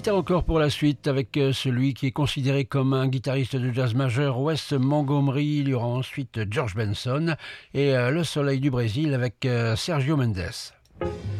guitare au corps pour la suite avec celui qui est considéré comme un guitariste de jazz majeur, Wes Montgomery. Il y aura ensuite George Benson et Le Soleil du Brésil avec Sergio Mendes.